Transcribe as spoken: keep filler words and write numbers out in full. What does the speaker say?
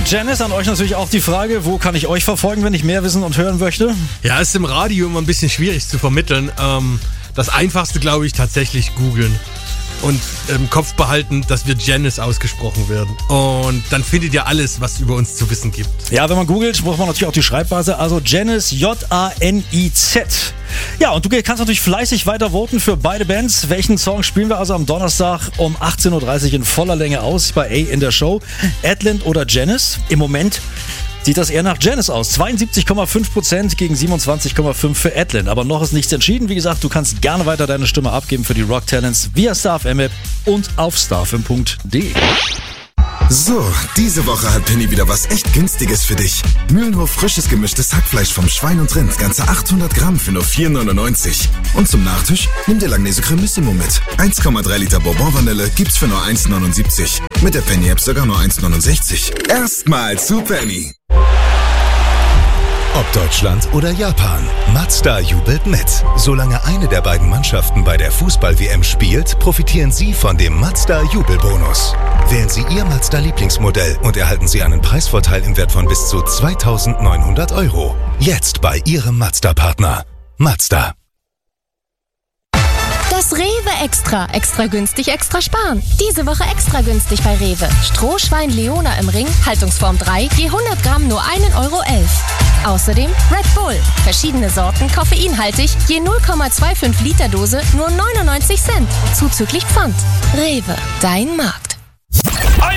Janice, an euch natürlich auch die Frage, wo kann ich euch verfolgen, wenn ich mehr wissen und hören möchte? Ja, ist im Radio immer ein bisschen schwierig zu vermitteln. Ähm, das Einfachste, glaube ich, tatsächlich googeln. Und im Kopf behalten, dass wir Janice ausgesprochen werden. Und dann findet ihr alles, was es über uns zu wissen gibt. Ja, wenn man googelt, braucht man natürlich auch die Schreibweise. Also Janice, J A N I Z. Ja, und du kannst natürlich fleißig weiter voten für beide Bands. Welchen Song spielen wir also am Donnerstag um achtzehn Uhr dreißig in voller Länge aus bei A in der Show? Adland oder Janice? Im Moment sieht das eher nach Janice aus. zweiundsiebzig Komma fünf Prozent gegen siebenundzwanzig Komma fünf für Adland. Aber noch ist nichts entschieden. Wie gesagt, du kannst gerne weiter deine Stimme abgeben für die Rock Talents via StarFM-App und auf starfm punkt de. So, diese Woche hat Penny wieder was echt Günstiges für dich. Mühlenhof frisches gemischtes Hackfleisch vom Schwein und Rind, ganze achthundert Gramm für nur vier neunundneunzig. Und zum Nachtisch nimm dir Langnese Cremissimo mit. eins Komma drei Liter Bourbon Vanille gibt's für nur eins neunundsiebzig. Mit der Penny App sogar nur eins neunundsechzig. Erstmal zu Penny. Ob Deutschland oder Japan, Mazda jubelt mit. Solange eine der beiden Mannschaften bei der Fußball-W M spielt, profitieren Sie von dem Mazda-Jubelbonus. Wählen Sie Ihr Mazda-Lieblingsmodell und erhalten Sie einen Preisvorteil im Wert von bis zu zweitausendneunhundert Euro. Jetzt bei Ihrem Mazda-Partner. Mazda. Das Rewe Extra. Extra günstig, extra sparen. Diese Woche extra günstig bei Rewe. Strohschwein Leona im Ring, Haltungsform drei, je hundert Gramm nur ein Euro elf. Außerdem Red Bull. Verschiedene Sorten, koffeinhaltig, je null Komma fünfundzwanzig Liter Dose, nur neunundneunzig Cent. Zuzüglich Pfand. Rewe, dein Markt.